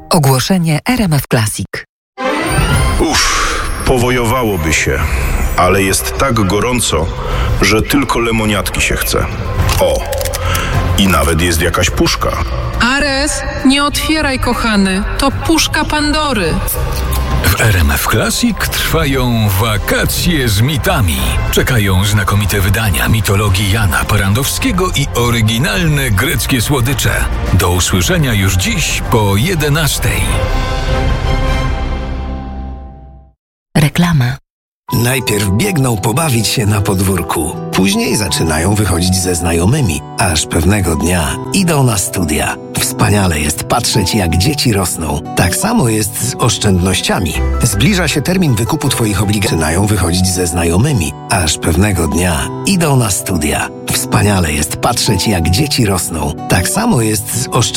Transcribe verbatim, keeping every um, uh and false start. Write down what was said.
Ogłoszenie R M F Classic. Uff, powojowałoby się, ale jest tak gorąco, że tylko lemoniatki się chce. O, i nawet jest jakaś puszka. Ares, nie otwieraj, kochany, to puszka Pandory. W R M F Classic trwają wakacje z mitami. Czekają znakomite wydania mitologii Jana Porandowskiego i oryginalne greckie słodycze. Do usłyszenia już dziś po jedenastej. Reklama. Najpierw biegną pobawić się na podwórku, później zaczynają wychodzić ze znajomymi, aż pewnego dnia idą na studia. Wspaniale jest patrzeć, jak dzieci rosną. Tak samo jest z oszczędnościami. Zbliża się termin wykupu Twoich obligacji. Zaczynają wychodzić ze znajomymi, aż pewnego dnia idą na studia. Wspaniale jest patrzeć, jak dzieci rosną. Tak samo jest z oszczędnościami.